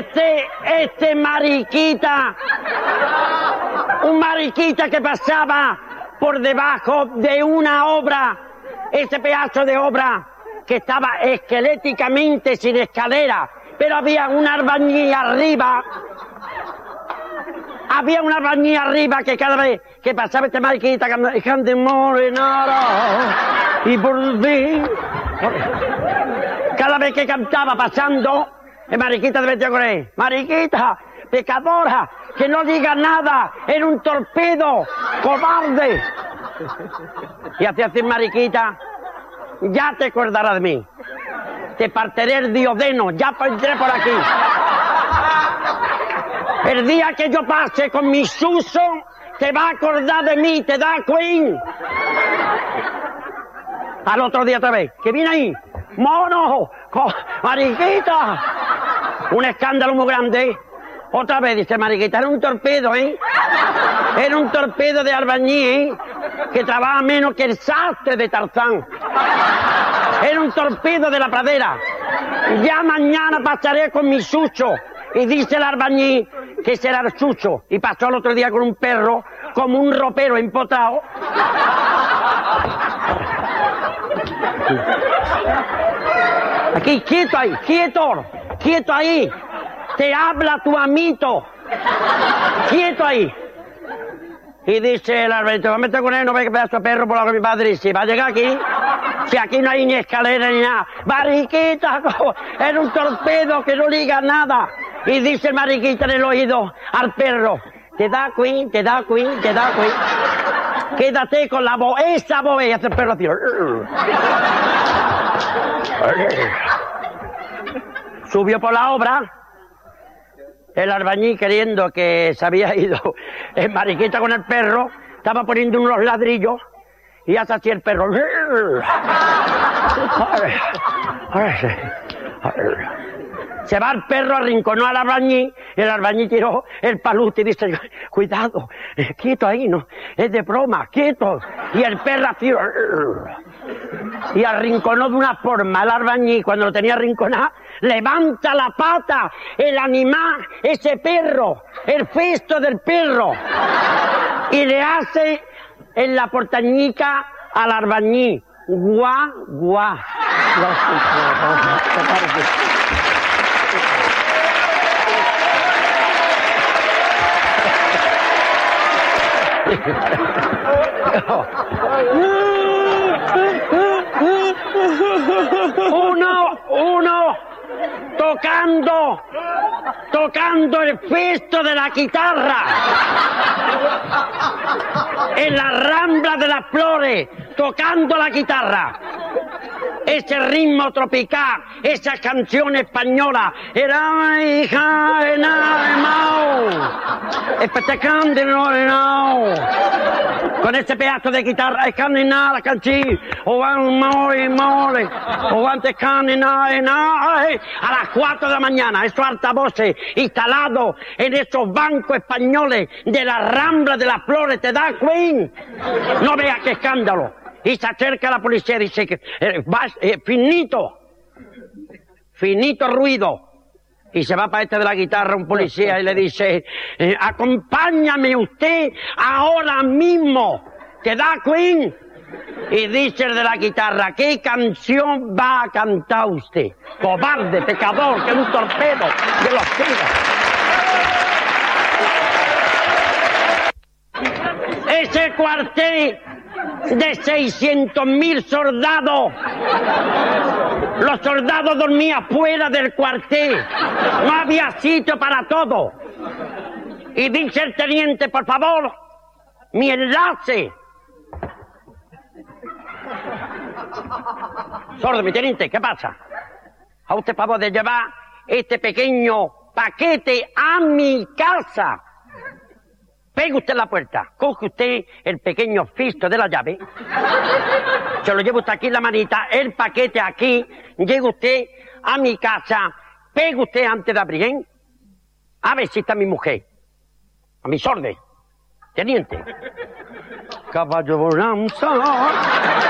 Este mariquita, un mariquita que pasaba por debajo de una obra, ese pedazo de obra que estaba esqueléticamente sin escalera, pero había un albañil arriba. Había una albañil arriba que cada vez que pasaba este mariquita cantando morenara y por fin, cada vez que cantaba pasando, el mariquita se metía con él. Mariquita, pecadora, que no diga nada, era un torpedo, cobarde. Y hacía así, mariquita, ya te acordarás de mí. Te partiré el diodeno, ya entré por aquí. El día que yo pase con mi suso, te va a acordar de mí, te da Queen. Al otro día otra vez, que viene ahí, mono, mariquita. Un escándalo muy grande. Otra vez, dice mariquita, era un torpedo, ¿eh? Era un torpedo de albañil, que trabaja menos que el sastre de Tarzán. Era un torpedo de la pradera. Ya mañana pasaré con mi sucho. Y dice el albañil que será el sucho. Y pasó el otro día con un perro, como un ropero empotrado. Aquí, quieto ahí, quieto ahí. Te habla tu amito. Quieto ahí. Y dice el albañil, te voy a meter con él, no ve que pedazo de perro por lo que mi padre dice. Va a llegar aquí. Si aquí no hay ni escalera ni nada. Mariquita, era un torpedo que no diga nada. Y dice el mariquita en el oído al perro, te da Queen, te da Queen, te da Queen. Quédate con la voz, esa voz. Y hace el perro así. Subió por la obra. El albañil, creyendo que se había ido el mariquita con el perro, estaba poniendo unos ladrillos. Y hace así el perro. Se va el perro, arrinconó al albañil, el albañil tiró el palute y dice, cuidado, quieto ahí, no, es de broma, quieto. Y el perro así, y arrinconó de una forma el albañil, cuando lo tenía arrinconado, levanta la pata, el animal, ese perro, el festo del perro, y le hace en la portañica al albañil, guá, guá. Uno tocando el festo de la guitarra en la Rambla de las Flores, tocando la guitarra. Ese ritmo tropical, esa canción española, era hija de Naimao, con ese pedazo de guitarra, es canina la canchi, o mole, mole, o antes canina, a las 4 de la mañana, esos altavoces instalados en esos bancos españoles de la Rambla de las Flores, te da Queen. No veas qué escándalo. Y se acerca a la policía y dice que finito ruido. Y se va para este de la guitarra un policía y le dice, acompáñame usted ahora mismo, ¿te da Queen? Y dice el de la guitarra, ¿qué canción va a cantar usted? Cobarde, pecador, que es un torpedo de los tigres. Ese cuartel de 600.000 soldados. Los soldados dormían fuera del cuartel. No había sitio para todo. Y dice el teniente, por favor, mi enlace. Sordo, mi teniente, ¿qué pasa? A usted favor de llevar este pequeño paquete a mi casa. Pegue usted la puerta, coge usted el pequeño fisto de la llave, se lo lleva usted aquí en la manita, el paquete aquí, llega usted a mi casa, pegue usted antes de abrir, ¿eh? A ver si está mi mujer, a mis órdenes, teniente. Caballo bonanza,